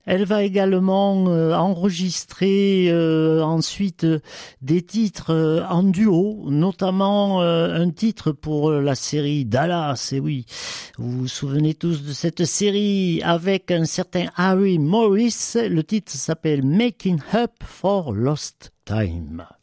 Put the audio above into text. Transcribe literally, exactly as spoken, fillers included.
Elle va également euh, enregistrer euh, ensuite euh, des titres euh, en duo, notamment euh, un titre pour euh, la série Dallas. Et oui, vous vous souvenez tous de cette série avec un certain Harry Morris. Le titre s'appelle Making Up for Lost Time.